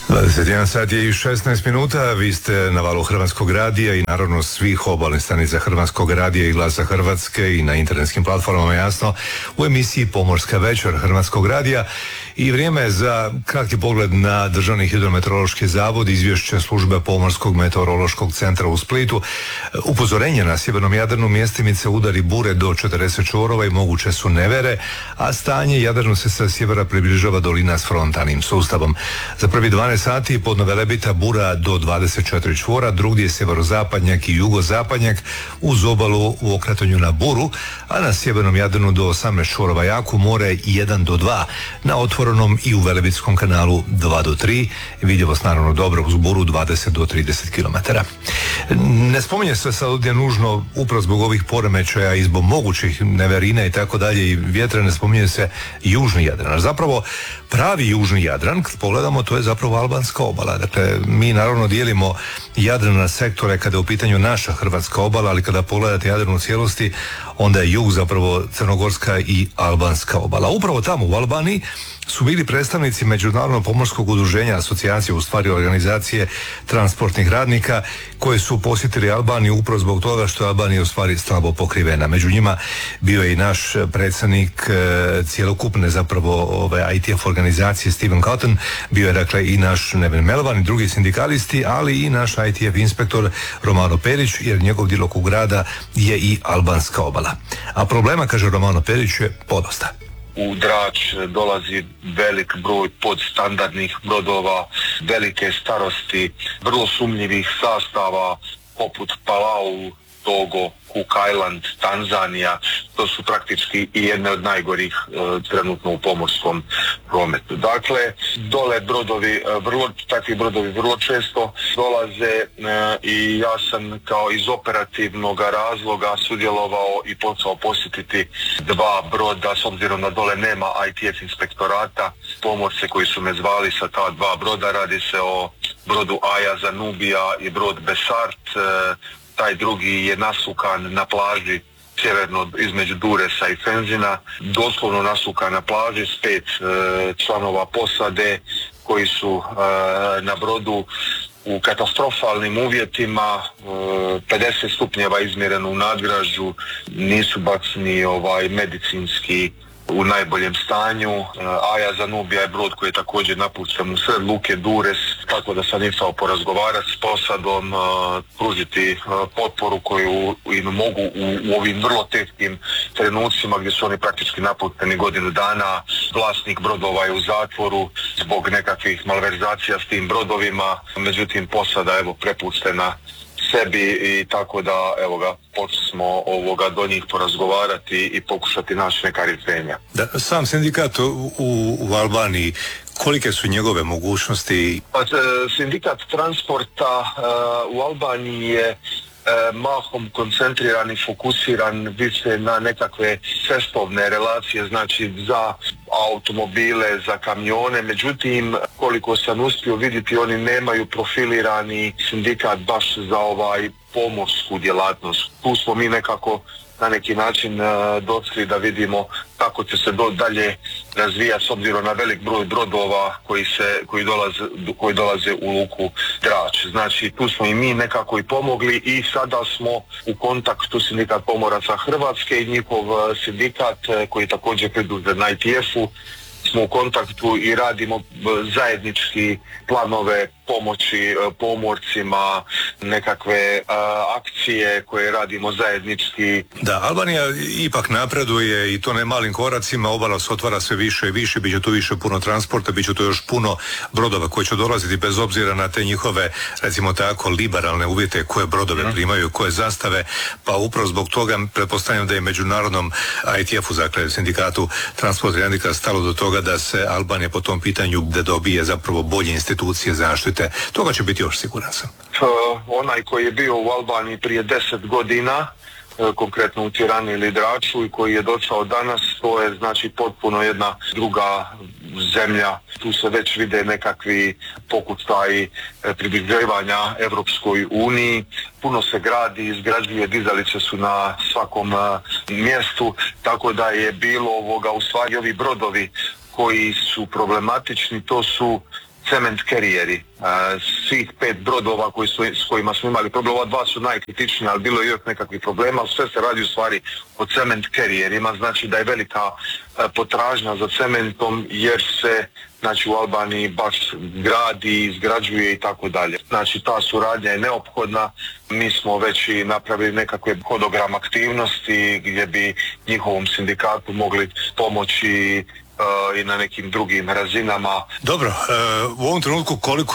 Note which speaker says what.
Speaker 1: 21 sat je i 16 minuta, vi ste na valu Hrvatskog radija i naravno svih obalnih stanica Hrvatskog radija i Glasa Hrvatske i na internetskim platformama, jasno, u emisiji Pomorska večer Hrvatskog radija. I vrijeme je za kratki pogled na Državni hidrometeorološki zavod, izvješće službe Pomorskog meteorološkog centra u Splitu. Upozorenje na sjevernom Jadranu, mjestimice udari bure do 40 čvorova i moguće su nevere, a stanje Jadranu se sa sjevera približava dolina s frontalnim sustavom. Za prvi 12 sati pod Velebita bura do 24 čvora, drugdje sjeverozapadnjak i jugozapadnjak uz obalu u okretanju na buru, a na sjevernom Jadranu do 18 čvorova jako, more 1 do 2, na otvorenom i u Velebitskom kanalu 2 do 3, vidljivost naravno dobro uz buru 20 do 30 km. Ne spominje se sad ovdje nužno upravo zbog ovih poremećaja i zbog mogućih neverina i tako dalje i vjetra, ne spominje se južni Jadran. Zapravo pravi južni Jadran, kad pogledamo, to je zapravo albanska obala. Dakle, mi naravno dijelimo Jadran na sektore kada je u pitanju naša hrvatska obala, ali kada pogledate Jadran u cijelosti, onda je jug zapravo crnogorska i albanska obala. Upravo tamo u Albaniji su bili predstavnici Međunarodnog pomorskog udruženja, asocijacije, u stvari organizacije transportnih radnika, koji su posjetili Albaniju upravo zbog toga što je Albanija u stvari slabo pokrivena. Među njima bio je i naš predsjednik cjelokupne zapravo ITF organizacije Steven Cotton, bio je dakle i naš Neven Melvan i drugi sindikalisti, ali i naš ITF inspektor Romano Perić, jer njegov djelokrug rada je i albanska obala. A problema, kaže Romano Perić, je podosta.
Speaker 2: U Drač dolazi velik broj podstandardnih brodova, velike starosti, vrlo sumnjivih sastava poput Palau, Togo, Cook Island, Tanzanija. To su praktički i jedne od najgorih trenutno u pomorskom prometu. Dakle, dole takvi brodovi vrlo često dolaze i ja sam kao iz operativnog razloga sudjelovao i počeo posjetiti 2 broda, s obzirom da dole nema ITF inspektorata. Pomorce koji su me zvali sa ta 2 broda, radi se o brodu Aja Zanubija i brod Besart. Taj drugi je nasukan na plaži sjeverno između Duresa i Fenzina, doslovno nasukan na plaži s 5 članova posade koji su na brodu u katastrofalnim uvjetima, 50 stupnjeva izmjereno u nadgražu, nisu baš ni medicinski u najboljem stanju. Aja Zanubija je brod koji je također napušten u sred luke Dures, tako da sam išao porazgovarati s posadom, pružiti potporu koju im mogu u ovim vrlo teškim trenucima gdje su oni praktički napušteni godinu dana. Vlasnik brodova je u zatvoru zbog nekakvih malverzacija s tim brodovima, međutim posada je prepuštena sebi i tako da počeli smo do njih porazgovarati i pokušati naći neka rješenja.
Speaker 1: Sam sindikat u Albaniji, kolike su njegove mogućnosti?
Speaker 2: Sindikat transporta u Albaniji je mahom koncentriran i fokusiran više na nekakve cestovne relacije, znači za automobile, za kamione, međutim koliko sam uspio vidjeti, oni nemaju profilirani sindikat baš za pomorsku djelatnost. Tu smo mi nekako na neki način došli da vidimo kako će se dalje razvijati s obzirom na velik broj brodova koji dolaze u luku Drač. Znači tu smo i mi nekako i pomogli i sada smo u kontaktu sindikat pomoraca Hrvatske i njihov sindikat koji je također pridružen na ITF-u. Smo u kontaktu i radimo zajednički planove pomoći pomorcima, nekakve akcije koje radimo zajednički.
Speaker 1: Da, Albanija ipak napreduje i to ne malim koracima, obala se otvara sve više i više, bit će tu više puno transporta, bit će tu još puno brodova koji će dolaziti bez obzira na te njihove, recimo tako, liberalne uvjete koje brodove primaju, koje zastave, pa upravo zbog toga pretpostavljam da je međunarodnom ITF-u, dakle sindikatu transporta radnika, stalo do toga da se Albanija po tom pitanju da dobije zapravo bolje institucije zaštite. Toga će biti još, siguran sam.
Speaker 2: Onaj koji je bio u Albaniji prije 10 godina, konkretno u Tirani ili Draču, i koji je došao danas, to je znači potpuno jedna druga zemlja. Tu se već vide nekakvi pokušaji približavanja Evropskoj uniji. Puno se gradi, izgrađuje, dizalice su na svakom mjestu, tako da je bilo u stvari ovi brodovi koji su problematični, to su cement kerijeri. Svih 5 brodova s kojima smo imali problem, ova 2 su najkritičnija, ali bilo je još nekakvih problema, sve se radi u stvari o cement kerijerima, znači da je velika potražnja za cementom jer se u Albaniji baš gradi, izgrađuje i tako dalje. Znači ta suradnja je neophodna, mi smo već i napravili nekakve hodogram aktivnosti gdje bi njihovom sindikatu mogli pomoći i na nekim drugim razinama.
Speaker 1: Dobro, u ovom trenutku koliko